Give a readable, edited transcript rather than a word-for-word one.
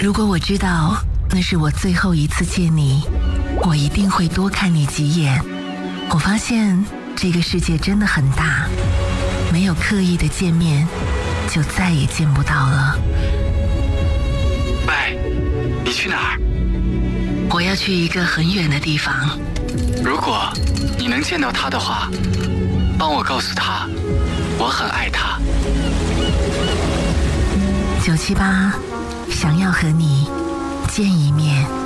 如果我知道那是我最后一次见你，我一定会多看你几眼。我发现这个世界真的很大，没有刻意的见面，就再也见不到了。 喂，你去哪儿？ 我要去一个很远的地方。 如果你能见到他的话，帮我告诉他，我很爱他。 978想要和你见一面。